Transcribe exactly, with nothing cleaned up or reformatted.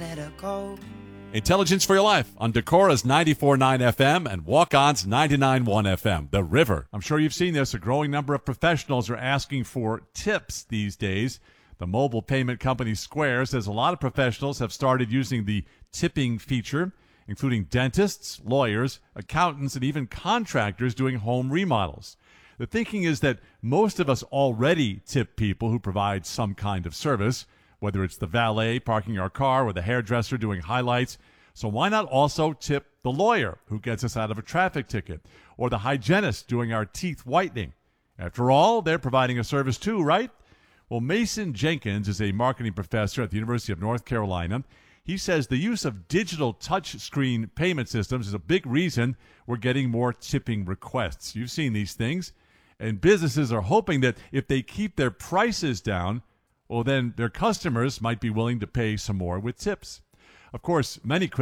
let her go. Intelligence for Your Life on Decora's ninety-four point nine F M and Walk-On's ninety-nine point one F M. The River. I'm sure you've seen this. A growing number of professionals are asking for tips these days. The mobile payment company Square says a lot of professionals have started using the tipping feature, including dentists, lawyers, accountants, and even contractors doing home remodels. The thinking is that most of us already tip people who provide some kind of service, whether it's the valet parking our car or the hairdresser doing highlights. So why not also tip the lawyer who gets us out of a traffic ticket, or the hygienist doing our teeth whitening? After all, they're providing a service too, right? Well, Mason Jenkins is a marketing professor at the University of North Carolina. He says the use of digital touchscreen payment systems is a big reason we're getting more tipping requests. You've seen these things. And businesses are hoping that if they keep their prices down, well, then their customers might be willing to pay some more with tips. Of course, many